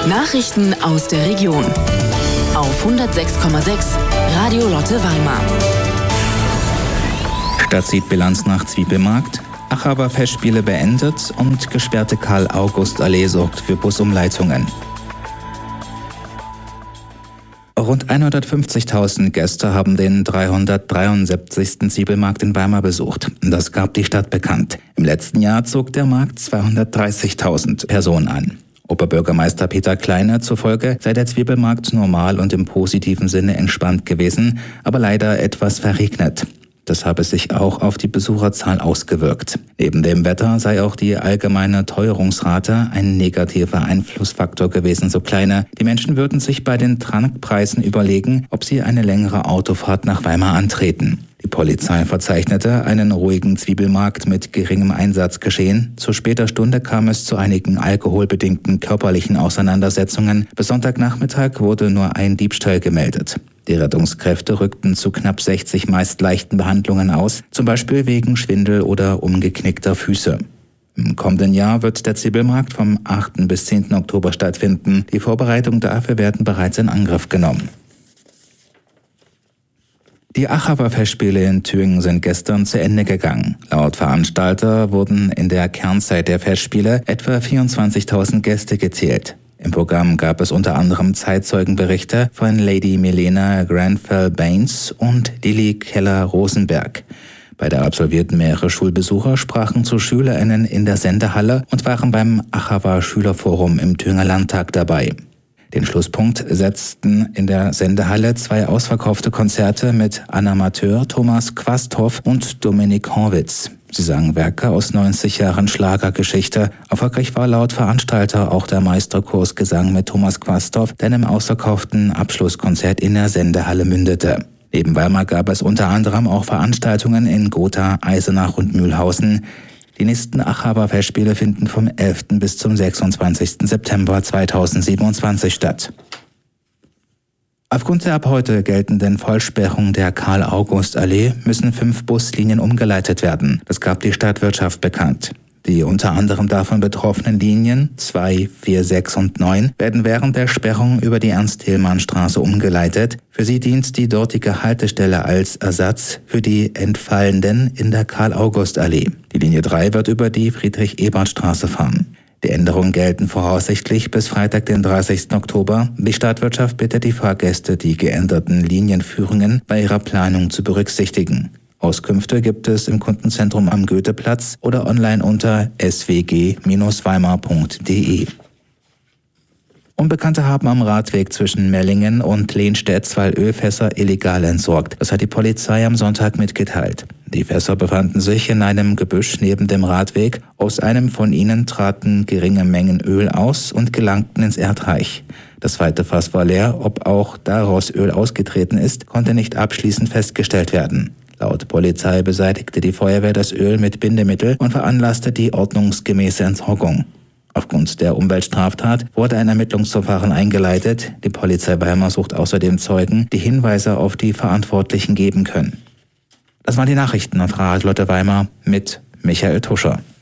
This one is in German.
Nachrichten aus der Region. Auf 106,6 Radio Lotte Weimar. Stadt zieht Bilanz nach Zwiebelmarkt. Achaber Festspiele beendet und gesperrte Karl-August-Allee sorgt für Busumleitungen. Rund 150.000 Gäste haben den 373. Zwiebelmarkt in Weimar besucht. Das gab die Stadt bekannt. Im letzten Jahr zog der Markt 230.000 Personen an. Oberbürgermeister Peter Kleine zufolge sei der Zwiebelmarkt normal und im positiven Sinne entspannt gewesen, aber leider etwas verregnet. Das habe sich auch auf die Besucherzahl ausgewirkt. Neben dem Wetter sei auch die allgemeine Teuerungsrate ein negativer Einflussfaktor gewesen, so Kleine. Die Menschen würden sich bei den Tankpreisen überlegen, ob sie eine längere Autofahrt nach Weimar antreten. Die Polizei verzeichnete einen ruhigen Zwiebelmarkt mit geringem Einsatzgeschehen. Zu später Stunde kam es zu einigen alkoholbedingten körperlichen Auseinandersetzungen. Bis Sonntagnachmittag wurde nur ein Diebstahl gemeldet. Die Rettungskräfte rückten zu knapp 60 meist leichten Behandlungen aus, zum Beispiel wegen Schwindel oder umgeknickter Füße. Im kommenden Jahr wird der Zwiebelmarkt vom 8. bis 10. Oktober stattfinden. Die Vorbereitungen dafür werden bereits in Angriff genommen. Die Achaber Festspiele in Thüringen sind gestern zu Ende gegangen. Laut Veranstalter wurden in der Kernzeit der Festspiele etwa 24.000 Gäste gezählt. Im Programm gab es unter anderem Zeitzeugenberichte von Lady Milena Grenfell-Baines und Lilly Keller-Rosenberg. Beide absolvierten mehrere Schulbesucher, sprachen zu SchülerInnen in der Sendehalle und waren beim Achaber Schülerforum im Thüringer Landtag dabei. Den Schlusspunkt setzten in der Sendehalle 2 ausverkaufte Konzerte mit Anna Mathör, Thomas Quasthoff und Dominik Horwitz. Sie sangen Werke aus 90 Jahren Schlagergeschichte. Erfolgreich war laut Veranstalter auch der Meisterkurs Gesang mit Thomas Quasthoff, der im ausverkauften Abschlusskonzert in der Sendehalle mündete. Neben Weimar gab es unter anderem auch Veranstaltungen in Gotha, Eisenach und Mühlhausen. Die nächsten Achaber Festspiele finden vom 11. bis zum 26. September 2027 statt. Aufgrund der ab heute geltenden Vollsperrung der Karl-August-Allee müssen 5 Buslinien umgeleitet werden. Das gab die Stadtwirtschaft bekannt. Die unter anderem davon betroffenen Linien 2, 4, 6 und 9 werden während der Sperrung über die Ernst-Thälmann-Straße umgeleitet. Für sie dient die dortige Haltestelle als Ersatz für die Entfallenden in der Karl-August-Allee. Die Linie 3 wird über die Friedrich-Ebert-Straße fahren. Die Änderungen gelten voraussichtlich bis Freitag, den 30. Oktober. Die Stadtwirtschaft bittet die Fahrgäste, die geänderten Linienführungen bei ihrer Planung zu berücksichtigen. Auskünfte gibt es im Kundenzentrum am Goetheplatz oder online unter swg-weimar.de. Unbekannte haben am Radweg zwischen Mellingen und Lehnstedt 2 Ölfässer illegal entsorgt. Das hat die Polizei am Sonntag mitgeteilt. Die Fässer befanden sich in einem Gebüsch neben dem Radweg. Aus einem von ihnen traten geringe Mengen Öl aus und gelangten ins Erdreich. Das zweite Fass war leer. Ob auch daraus Öl ausgetreten ist, konnte nicht abschließend festgestellt werden. Laut Polizei beseitigte die Feuerwehr das Öl mit Bindemittel und veranlasste die ordnungsgemäße Entsorgung. Aufgrund der Umweltstraftat wurde ein Ermittlungsverfahren eingeleitet. Die Polizei Weimar sucht außerdem Zeugen, die Hinweise auf die Verantwortlichen geben können. Das waren die Nachrichten auf Radio Lotte Weimar mit Michael Tuscher.